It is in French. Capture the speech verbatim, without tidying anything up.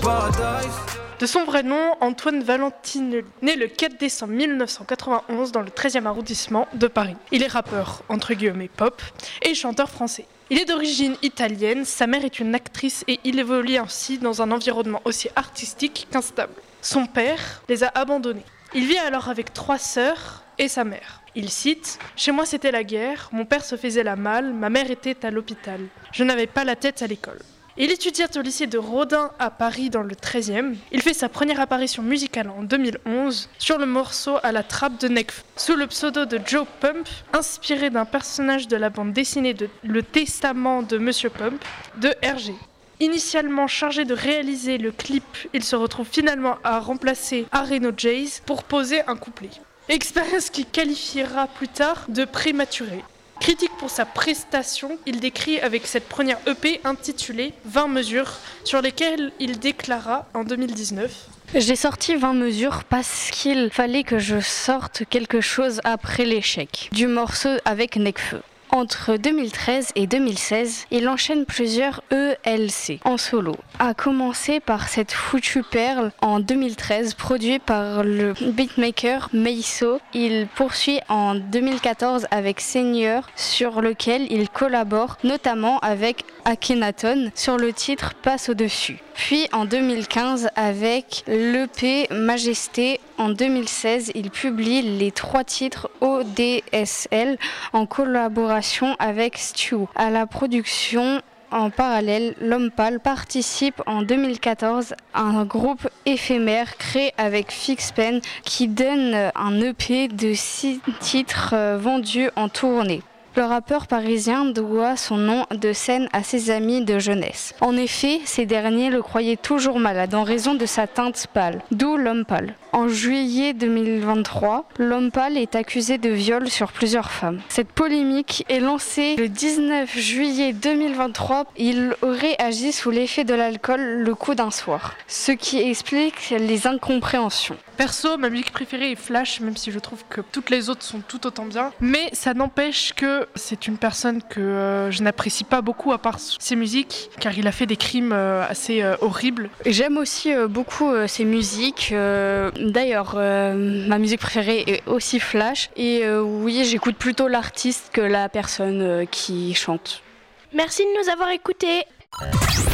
paradise. De son vrai nom, Antoine Valentine, né le quatre décembre mille neuf cent quatre-vingt-onze dans le treizième arrondissement de Paris. Il est rappeur, entre guillemets pop, et chanteur français. Il est d'origine italienne, sa mère est une actrice et il évolue ainsi dans un environnement aussi artistique qu'instable. Son père les a abandonnés. Il vit alors avec trois sœurs et sa mère. Il cite « Chez moi c'était la guerre, mon père se faisait la malle, ma mère était à l'hôpital. Je n'avais pas la tête à l'école. » Il étudie au lycée de Rodin à Paris dans le treizième. Il fait sa première apparition musicale en deux mille onze sur le morceau À la trappe de Nekfeu, sous le pseudo de Joe Pump, inspiré d'un personnage de la bande dessinée de Le Testament de Monsieur Pump de Hergé. Initialement chargé de réaliser le clip, il se retrouve finalement à remplacer Areno Jays pour poser un couplet. Expérience qu'il qualifiera plus tard de prématurée. Critique pour sa prestation, il décrit avec cette première E P intitulée vingt mesures, sur lesquelles il déclara en deux mille dix-neuf. J'ai sorti vingt mesures parce qu'il fallait que je sorte quelque chose après l'échec du morceau avec Nekfeu. Entre deux mille treize et deux mille seize, il enchaîne plusieurs E L C en solo. A commencer par cette foutue perle en deux mille treize, produit par le beatmaker Meiso. Il poursuit en deux mille quatorze avec Seigneur, sur lequel il collabore notamment avec Akhenaton sur le titre Passe au-dessus. Puis en deux mille quinze avec l'E P Majesté. En deux mille seize, il publie les trois titres O D S L en collaboration avec Stu. À la production, en parallèle, L'Homme Pâle participe en deux mille quatorze à un groupe éphémère créé avec Fixpen qui donne un E P de six titres vendus en tournée. Le rappeur parisien doit son nom de scène à ses amis de jeunesse. En effet, ces derniers le croyaient toujours malade en raison de sa teinte pâle, d'où L'Homme Pâle. En juillet deux mille vingt-trois, L'Homme Pâle est accusé de viol sur plusieurs femmes. Cette polémique est lancée le dix-neuf juillet deux mille vingt-trois. Il aurait agi sous l'effet de l'alcool le coup d'un soir, ce qui explique les incompréhensions. Perso, ma musique préférée est Flash, même si je trouve que toutes les autres sont tout autant bien. Mais ça n'empêche que c'est une personne que euh, je n'apprécie pas beaucoup à part ses musiques, car il a fait des crimes euh, assez euh, horribles. J'aime aussi euh, beaucoup euh, ses musiques. Euh, d'ailleurs, euh, ma musique préférée est aussi Flash. Et euh, oui, j'écoute plutôt l'artiste que la personne euh, qui chante. Merci de nous avoir écoutés.